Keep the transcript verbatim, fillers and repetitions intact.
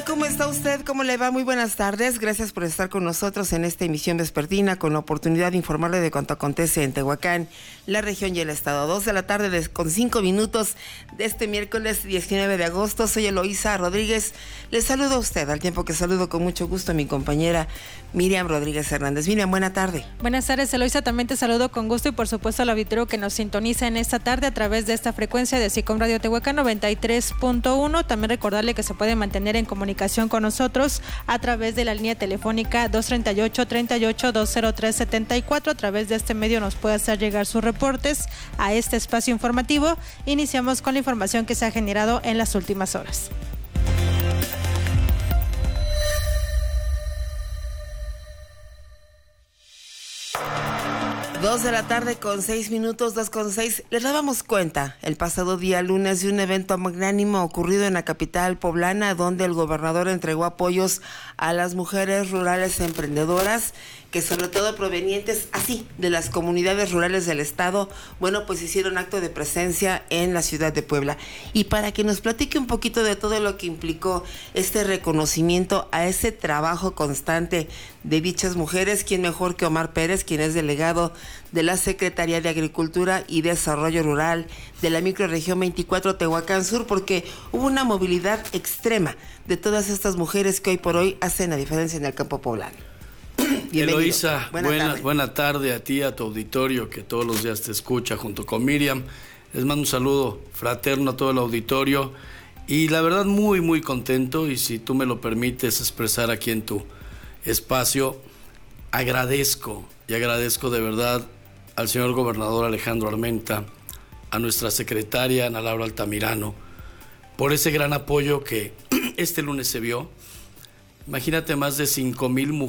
tal? ¿Cómo está usted? ¿Cómo le va? Muy buenas tardes. Gracias por estar con nosotros en esta emisión vespertina con la oportunidad de informarle de cuanto acontece en Tehuacán, la región y el estado. Dos de la tarde de, con cinco minutos de este miércoles diecinueve de agosto. Soy Eloísa Rodríguez. Le saludo a usted, al tiempo que saludo con mucho gusto a mi compañera Miriam Rodríguez Hernández. Miriam, buena tarde. Buenas tardes, Eloísa. También te saludo con gusto y por supuesto al auditorio que nos sintoniza en esta tarde a través de esta frecuencia de SICOM Radio Tehuacán noventa y tres punto uno. También recordarle que se puede mantener en comunicación con nosotros a través de la línea telefónica dos treinta y ocho, treinta y ocho, dos cero tres, setenta y cuatro. A través de este medio nos puede hacer llegar sus reportes a este espacio informativo. Iniciamos con la información que se ha generado en las últimas horas. Dos de la tarde con seis minutos, dos con seis. Les dábamos cuenta el pasado día lunes de un evento magnánimo ocurrido en la capital poblana, donde el gobernador entregó apoyos a las mujeres rurales emprendedoras, que sobre todo provenientes así de las comunidades rurales del estado, bueno, pues hicieron acto de presencia en la ciudad de Puebla. Y para que nos platique un poquito de todo lo que implicó este reconocimiento a ese trabajo constante de dichas mujeres, ¿quién mejor que Omar Pérez, quien es delegado de la Secretaría de Agricultura y Desarrollo Rural de la microrregión veinticuatro Tehuacán Sur? Porque hubo una movilidad extrema de todas estas mujeres que hoy por hoy hacen la diferencia en el campo poblano. Eloísa, buena, buena, tarde. buena tarde a ti, a tu auditorio que todos los días te escucha junto con Miriam. Les mando un saludo fraterno a todo el auditorio y la verdad muy muy contento, y si tú me lo permites expresar aquí en tu espacio, agradezco y agradezco de verdad al señor gobernador Alejandro Armenta, a nuestra secretaria Ana Laura Altamirano, por ese gran apoyo que este lunes se vio. Imagínate, más de cinco mil mujeres